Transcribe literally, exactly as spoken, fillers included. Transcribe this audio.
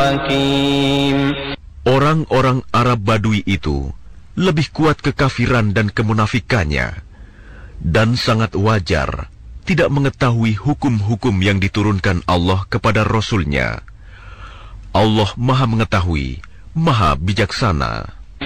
حكيم. Orang-orang Arab Badui itu lebih kuat kekafiran dan kemunafikannya, dan sangat wajar tidak mengetahui hukum-hukum yang diturunkan Allah kepada Rasul-Nya. Allah Maha Mengetahui, Maha Bijaksana.